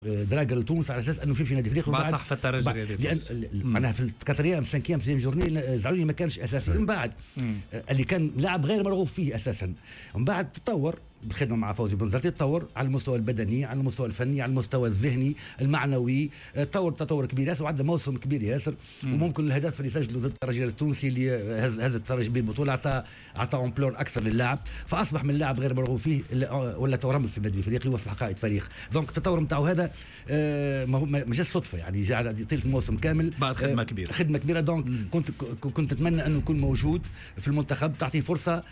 دراجر لتونس على اساس انه يمشي نادي افريقي بعد صح في الترجي لان معناها في الكاتريام سانكيام سيام جورني زعلوني ما كانش اساسي. من بعد اللي كان لاعب غير مرغوب فيه اساسا، من بعد تطور بخدمه مع فوزي بنزرتي، تطور على المستوى البدني، على المستوى الفني، على المستوى الذهني المعنوي، تطور كبير ياسر، وعندنا موسم كبير ياسر. وممكن الهدف اللي سجله ضد الترجي التونسي اللي هز الترجي بالبطوله اعطى امبلور اكثر للاعب، فاصبح من اللاعب غير مرغوب فيه ولا تورمز في النادي الافريقي واصبح قائد فريق. دونك التطور نتاعو هذا ما جاش صدفه، يعني جاء على طيله الموسم كامل بعد خدمه كبيره. دونك كنت اتمنى انه يكون موجود في المنتخب، تعطيه فرصه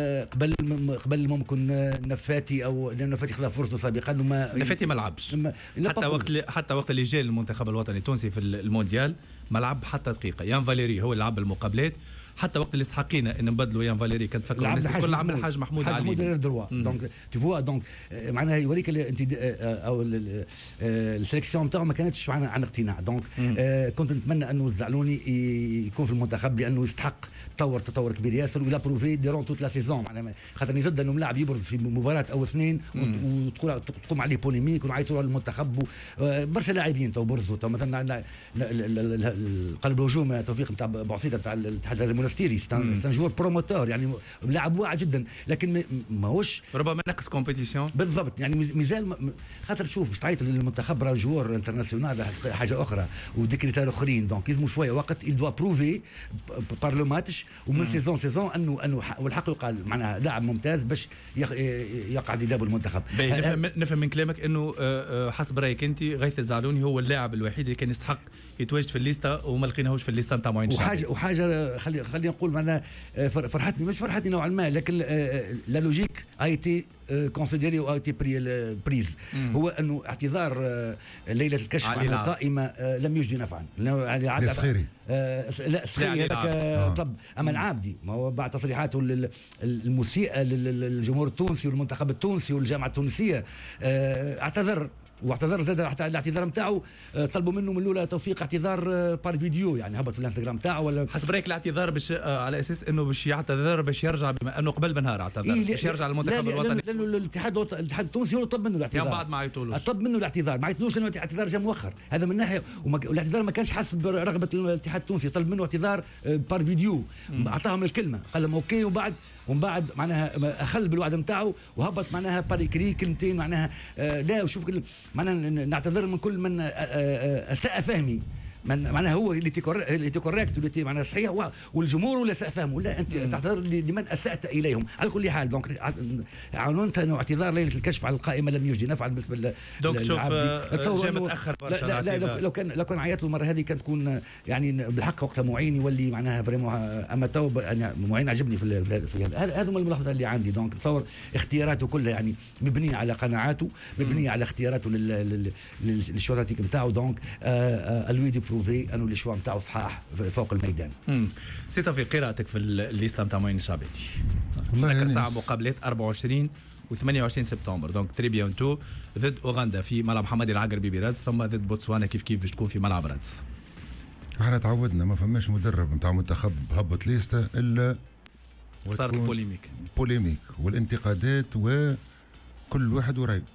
قبل ممكن نفاتي، او لأن نفاتي خذ فرصته سابقا نفاتي ما لعبش حتى وقت اللي جاء المنتخب الوطني التونسي في المونديال ما لعب حتى دقيقه. يان فاليري هو اللي لعب المقابلات، حتى وقت اللي استحقينا ان نبدلوا يان فاليري كنت فكروا الناس كل عمل الحاج محمود علي دونك تفوا. دونك معناها يوريك انت او السلكسيون نتاعو ما كانتش عن اقتناع. دونك كنت نتمنى انه الزعلوني يكون في المنتخب لانه يستحق تطور كبير ياسر، ولا بروفي ديرون توت لا سيزون. معناها خاطر زاد انه لاعب يبرز في مباراه او اثنين وتقوم عليه بوليميك ونعيطوا على المنتخب. برشا لاعبين تو برزوا، تو مثلا قلب الهجوم توفيق نتاع بوعصيده نتاع الاتحاد المنستيري سانجور بروموتور، يعني لاعب واعد جدا، لكن ماهوش ربما نقص كومبيتيسيون بالضبط. يعني مازال خاطر شوف باش تعيط للمنتخب راه جوار انترناسيونال حاجه اخرى وديكريتار اخرين. دونك يلزموا شويه وقت، il doit prouver بار لو ماتش ومن سيزون انه والحق يقال معناها لاعب ممتاز باش يقعد يدابوا المنتخب. نفهم من كلامك انه حسب رايك انت غيث الزعلوني هو اللاعب الوحيد اللي كان يستحق يتواجد في الليسته وما لقيناهوش في الليسته نتاع معين شعبي. وحاجه خلينا نقول معناها فرحتني نوعا ما، لكن لا لوجيك ايتي كونسيديري او ايتي بريز هو انه اعتذار ليله الكشف عن القائمه لم يجدي نفعا. الصخيري لا الصخيري طب اما العابدي ما هو بعد تصريحاته المسيئه للجمهور التونسي والمنتخب التونسي والجامعه التونسيه واعتذر زاد حتى الاعتذار نتاعو طلبوا منه من الاولى توفيق اعتذار بار فيديو، يعني هبط في الانستغرام نتاعو ولا حسب رايك الاعتذار باش على اساس انه باش يعتذر باش يرجع، بما انه قبل بنهار اعتذر باش يرجع للمنتخب الوطني. لانه الاتحاد التونسي هو طلب منه الاعتذار، يعني بعد ما عيطولوش طلب منه الاعتذار، ما عيطلوش لانه الاعتذار جاء مؤخر. هذا من ناحيه، والاعتذار ما كانش حسب رغبه الاتحاد التونسي، طلب منه اعتذار بار فيديو، اعطاهم الكلمه قال لهم اوكي، ومن بعد معناها اخل بالوعد نتاعو وهبط معناها باريكري كلمتين معناها لا وشوف معناها نعتذر من كل من اساء فهمي، معناها هو اللي تكوريكت واللي معناها صحيح، والجمهور ولا اساء فهمه، لا انت تعتذر لمن اسأت اليهم. على كل حال دونك اعلنت انه اعتذار ليله الكشف على القائمه لم يجدي نفعا بالنسبه دونك شوف جاء متاخر برشا. لا لو كان عيط له المره هذه كانت تكون يعني بالحق وقتها معين يولي معناها فريمون. اما تو يعني معين عجبني في هذا هذا من الملاحظات اللي عندي. دونك تصور اختياراته كلها يعني مبنيه على قناعاته، مبنيه على اختياراته للشوطاتيك نتاعو. دونك الويدي بروفي انه الشوا نتاعو صحاح فوق الميدان. سي توفيق قراءتك في الليسته نتاع معين الشعبي والله ساعه مقابلات 24 و28 سبتمبر، دونك تريبيون تو ضد اوغندا في ملعب محمد العقربي براس، ثم ضد بوتسوانا كيف باش تكون في ملعب رادس. احنا تعودنا ما فماش مدرب نتاع منتخب هبط ليسته الا صارت بوليميك والانتقادات وكل واحد ورايه.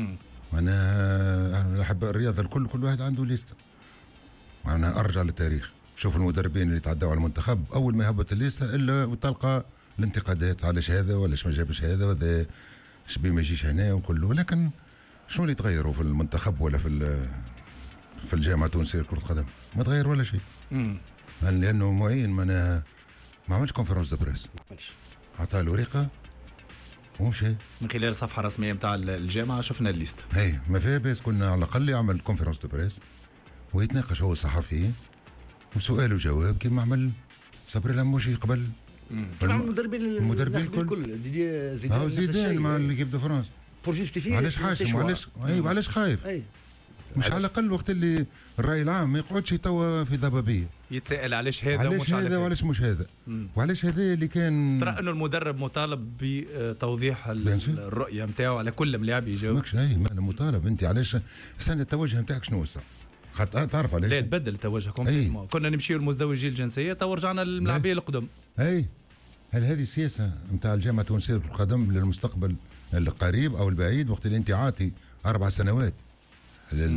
معناها احباء الرياضه الكل كل واحد عنده ليسته. معناها ارجع للتاريخ، شوف المدربين اللي تعدوا على المنتخب اول ما يهبط الليسته الا وتلقى الانتقادات، علاش هذا ولاش ما جابش هذا وهذا شبيه ما يجيش هنا وكله. لكن شنو اللي تغيروا في المنتخب ولا في الجامعه التونسيه لكره القدم؟ ما تغير ولا شيء. لانه معين ما عملش كونفرنس دو بريس، عطاه الورقه ومشي من خلال الصفحه الرسميه نتاع الجامعه. شفنا الليسته هي ما فيها بس كنا على الاقل يعمل كونفرنس دو بريس ويتناقش هو الصحفيين وسؤال وجواب كما عمل صبري لموشي قبل. المدربين الكل زيدان مع ليكيب دو فرنسا بور جوستيفي علاش حاشم وعلاش خايف. مش على الاقل وقت اللي الراي العام ما يقعدش توا في ضبابيه يتساءل علاش هذا ومش هذا وعلاش مش هذا وعلاش هذا اللي كان. ترى انه المدرب مطالب بتوضيح الرؤيه نتاعو على كل ملاعب يجاوب. ماكش ما انا مطالب. انت علاش السنه التوجه نتاعك شنو صار؟ تعرف علاش؟ لا تبدل التوجه كومبليتمون. كنا نمشيو لمزدوجي الجنسيه تو رجعنا للملاعبيه القدم. هل هذه السياسه نتاع الجامعه التونسيه للقدم للمستقبل القريب او البعيد، وقت اللي انت عاطي 4 سنوات لل